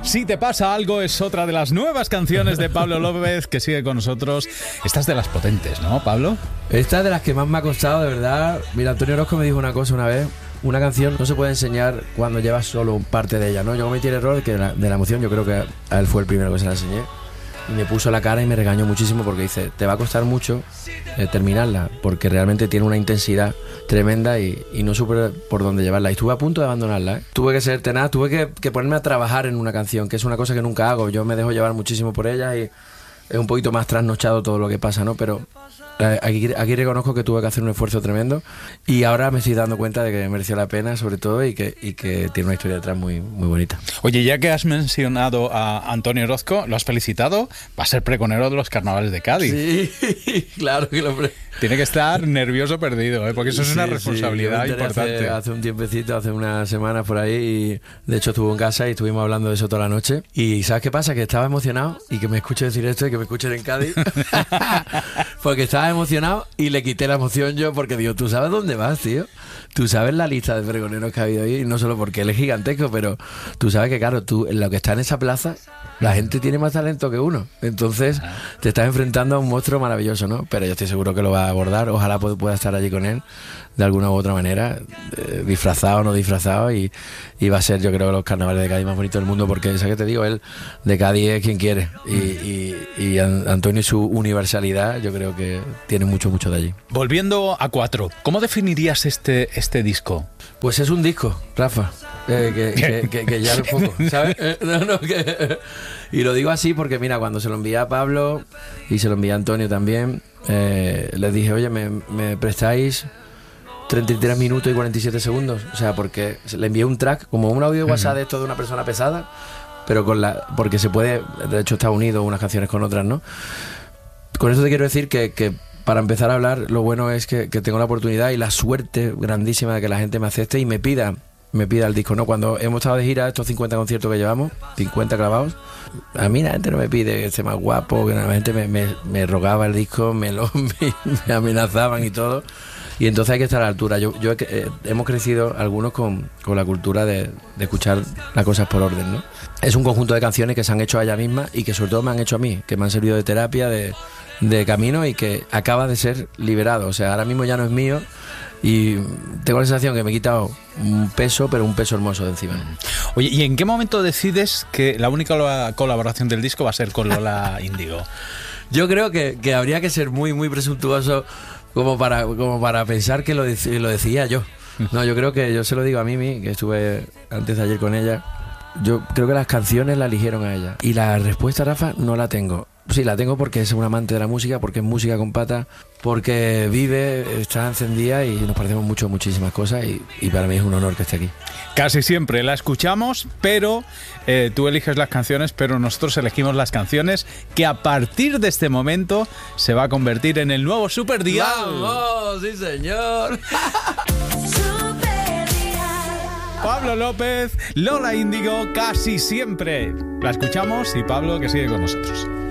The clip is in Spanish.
Si te pasa algo es otra de las nuevas canciones de Pablo López que sigue con nosotros. Esta es de las potentes, ¿no, Pablo? Esta es de las que más me ha costado, de verdad. Mira, Antonio Orozco me dijo una cosa una vez. Una canción no se puede enseñar cuando llevas solo parte de ella, ¿no? Yo cometí el error que de la emoción, yo creo que a él fue el primero que se la enseñé. Y me puso la cara y me regañó muchísimo porque dice, te va a costar mucho terminarla, porque realmente tiene una intensidad tremenda y no supe por dónde llevarla. Y estuve a punto de abandonarla, ¿eh? Tuve que ser tenaz, tuve que ponerme a trabajar en una canción, que es una cosa que nunca hago. Yo me dejo llevar muchísimo por ella y es un poquito más trasnochado todo lo que pasa, ¿no? Pero aquí reconozco que tuve que hacer un esfuerzo tremendo y ahora me estoy dando cuenta de que mereció la pena, sobre todo, y que tiene una historia detrás muy, muy bonita. Oye, ya que has mencionado a Antonio Orozco, lo has felicitado, va a ser pregonero de los carnavales de Cádiz. Sí, claro que lo Tiene que estar nervioso perdido, ¿eh? Porque eso es una responsabilidad importante. Hace un tiempecito, hace unas semanas por ahí, y de hecho estuvo en casa y estuvimos hablando de eso toda la noche. Y ¿sabes qué pasa? Que estaba emocionado, y que me escuche decir esto y que me escuchen en Cádiz, porque estaba emocionado y le quité la emoción yo, porque digo, ¿tú sabes dónde vas, tío? Tú sabes la lista de pregoneros que ha habido ahí, y no solo porque él es gigantesco, pero tú sabes que, claro, tú, en lo que está en esa plaza, la gente tiene más talento que uno. Entonces te estás enfrentando a un monstruo maravilloso, ¿no? Pero yo estoy seguro que lo va a abordar. Ojalá pueda estar allí con él de alguna u otra manera, disfrazado o no disfrazado, y va a ser, yo creo, los carnavales de Cádiz más bonitos del mundo, porque, ¿sabes qué te digo? Él de Cádiz es quien quiere, y Antonio y su universalidad, yo creo que tiene mucho de allí. Volviendo a Cuatro, ¿cómo definirías este disco? Pues es un disco, Rafa, que ya es poco, ¿sabes? Y lo digo así porque, mira, cuando se lo envié a Pablo y se lo envié a Antonio también, les dije, oye, ¿me prestáis 33 minutos y 47 segundos? O sea, porque le envié un track, como un audio de WhatsApp de esto de una persona pesada, pero porque se puede, de hecho está unido unas canciones con otras, ¿no? Con eso te quiero decir que para empezar a hablar, lo bueno es que tengo la oportunidad y la suerte grandísima de que la gente me acepte y me pida el disco, ¿no? Cuando hemos estado de gira, estos 50 conciertos que llevamos, 50 clavados, a mí la gente no me pide que esté más guapo, que la gente me rogaba el disco, me amenazaban y todo, y entonces hay que estar a la altura. Hemos crecido algunos con la cultura de escuchar las cosas por orden, ¿no? Es un conjunto de canciones que se han hecho a ella misma y que sobre todo me han hecho a mí, que me han servido de terapia, de camino, y que acaba de ser liberado. O sea, ahora mismo ya no es mío y tengo la sensación que me he quitado un peso, pero un peso hermoso de encima. Oye, ¿y en qué momento decides que la única colaboración del disco va a ser con Lola Índigo? Yo creo que habría que ser muy, muy presuntuoso como para pensar que lo decía yo. No, yo creo que yo se lo digo a Mimi, que estuve antes de ayer con ella. Yo creo que las canciones la eligieron a ella. Y la respuesta, Rafa, no la tengo. Sí, la tengo porque es un amante de la música, porque es música con pata, porque vive, está encendida y nos parecemos muchísimas cosas, y para mí es un honor que esté aquí. Casi siempre la escuchamos, pero tú eliges las canciones, pero nosotros elegimos las canciones, que a partir de este momento se va a convertir en el nuevo Super Dial. ¡Vamos! ¡Sí, señor! Pablo López, Lola Índigo, Casi Siempre. La escuchamos y Pablo, que sigue con nosotros.